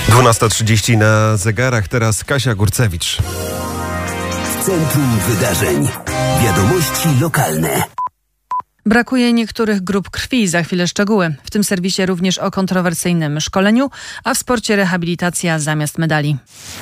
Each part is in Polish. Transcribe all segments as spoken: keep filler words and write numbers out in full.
dwunasta trzydzieści na zegarach, teraz Kasia Górcewicz. W centrum wydarzeń. Wiadomości lokalne. Brakuje niektórych grup krwi, za chwilę szczegóły. W tym serwisie również o kontrowersyjnym szkoleniu, a w sporcie rehabilitacja zamiast medali.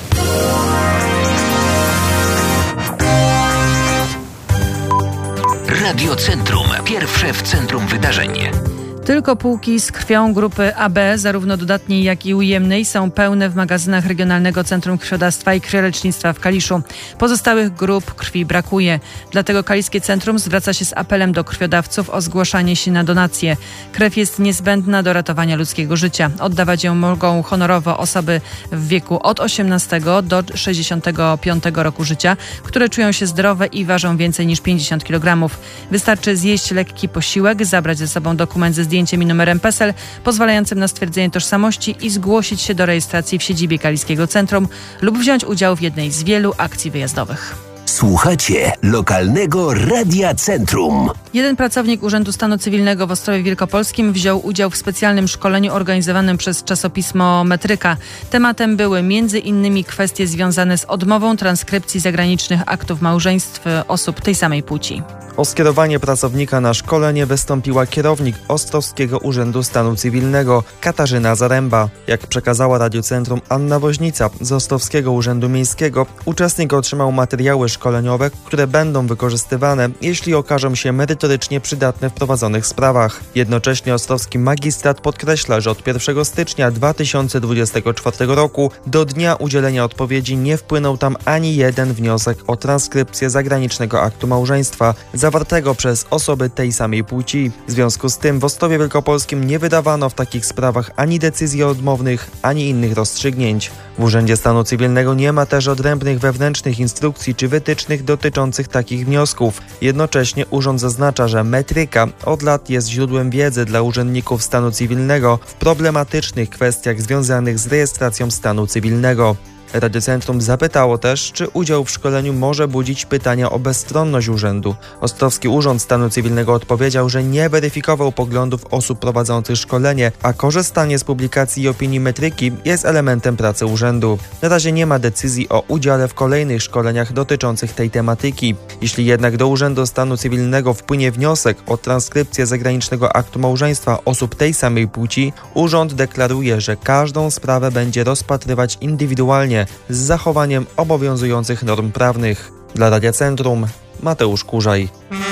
Radio Centrum. Pierwsze w centrum wydarzeń. Tylko półki z krwią grupy A B, zarówno dodatniej, jak i ujemnej, są pełne w magazynach Regionalnego Centrum Krwiodawstwa i Krwiolecznictwa w Kaliszu. Pozostałych grup krwi brakuje. Dlatego Kaliskie Centrum zwraca się z apelem do krwiodawców o zgłaszanie się na donacje. Krew jest niezbędna do ratowania ludzkiego życia. Oddawać ją mogą honorowo osoby w wieku od osiemnastego do sześćdziesiątego piątego roku życia, które czują się zdrowe i ważą więcej niż pięćdziesiąt kilogramów. Wystarczy zjeść lekki posiłek, zabrać ze sobą dokument ze zdjęciem i numerem PESEL pozwalającym na stwierdzenie tożsamości i zgłosić się do rejestracji w siedzibie Kaliskiego Centrum lub wziąć udział w jednej z wielu akcji wyjazdowych. Słuchacie lokalnego Radia Centrum. Jeden pracownik Urzędu Stanu Cywilnego w Ostrowie Wielkopolskim wziął udział w specjalnym szkoleniu organizowanym przez czasopismo Metryka. Tematem były między innymi kwestie związane z odmową transkrypcji zagranicznych aktów małżeństw osób tej samej płci. O skierowanie pracownika na szkolenie wystąpiła kierownik Ostrowskiego Urzędu Stanu Cywilnego Katarzyna Zaręba. Jak przekazała Radiu Centrum Anna Woźnica z Ostrowskiego Urzędu Miejskiego, uczestnik otrzymał materiały szkoleniowe, które będą wykorzystywane, jeśli okażą się merytorycznie przydatne w prowadzonych sprawach. Jednocześnie ostrowski magistrat podkreśla, że od pierwszego stycznia dwa tysiące dwudziestego czwartego roku do dnia udzielenia odpowiedzi nie wpłynął tam ani jeden wniosek o transkrypcję zagranicznego aktu małżeństwa zawartego przez osoby tej samej płci. W związku z tym w Ostrowie Wielkopolskim nie wydawano w takich sprawach ani decyzji odmownych, ani innych rozstrzygnięć. W Urzędzie Stanu Cywilnego nie ma też odrębnych wewnętrznych instrukcji czy wytycznych dotyczących takich wniosków. Jednocześnie urząd zaznacza, że Metryka od lat jest źródłem wiedzy dla urzędników stanu cywilnego w problematycznych kwestiach związanych z rejestracją stanu cywilnego. Radio Centrum zapytało też, czy udział w szkoleniu może budzić pytania o bezstronność urzędu. Ostrowski Urząd Stanu Cywilnego odpowiedział, że nie weryfikował poglądów osób prowadzących szkolenie, a korzystanie z publikacji i opinii Metryki jest elementem pracy urzędu. Na razie nie ma decyzji o udziale w kolejnych szkoleniach dotyczących tej tematyki. Jeśli jednak do Urzędu Stanu Cywilnego wpłynie wniosek o transkrypcję zagranicznego aktu małżeństwa osób tej samej płci, urząd deklaruje, że każdą sprawę będzie rozpatrywać indywidualnie z zachowaniem obowiązujących norm prawnych. Dla Radia Centrum Mateusz Kurzaj.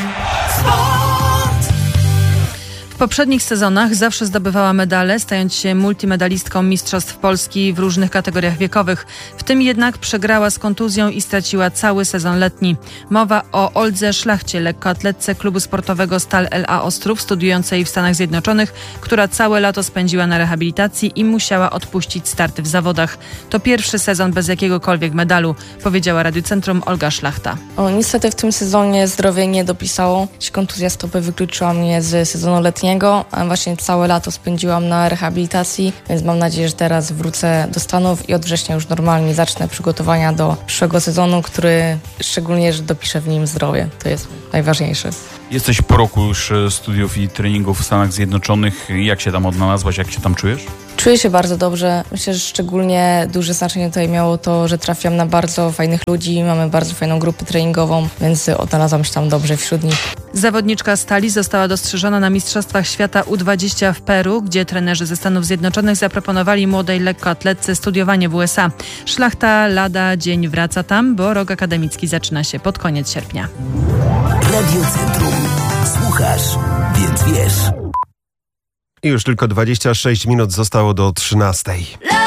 W poprzednich sezonach zawsze zdobywała medale, stając się multimedalistką Mistrzostw Polski w różnych kategoriach wiekowych. W tym jednak przegrała z kontuzją i straciła cały sezon letni. Mowa o Oldze Szlachcie, lekkoatletce klubu sportowego Stal L A Ostrów, studiującej w Stanach Zjednoczonych, która całe lato spędziła na rehabilitacji i musiała odpuścić starty w zawodach. To pierwszy sezon bez jakiegokolwiek medalu, powiedziała Radiu Centrum Olga Szlachta. O, niestety w tym sezonie zdrowie nie dopisało. Kontuzja stopy wykluczyła mnie z sezonu letniego. A właśnie całe lato spędziłam na rehabilitacji, więc mam nadzieję, że teraz wrócę do Stanów i od września już normalnie zacznę przygotowania do przyszłego sezonu, który szczególnie, że dopiszę w nim zdrowie. To jest najważniejsze. Jesteś po roku już studiów i treningów w Stanach Zjednoczonych. Jak się tam odnalazłaś? Jak się tam czujesz? Czuję się bardzo dobrze. Myślę, że szczególnie duże znaczenie tutaj miało to, że trafiam na bardzo fajnych ludzi, mamy bardzo fajną grupę treningową, więc odnalazłam się tam dobrze wśród nich. Zawodniczka Stali została dostrzeżona na Mistrzostwach Świata U dwadzieścia w Peru, gdzie trenerzy ze Stanów Zjednoczonych zaproponowali młodej lekkoatletce studiowanie w U S A. Szlachta lada dzień wraca tam, bo rok akademicki zaczyna się pod koniec sierpnia. Radio Centrum. Słuchasz, więc wiesz. I już tylko dwadzieścia sześć minut zostało do trzynastej.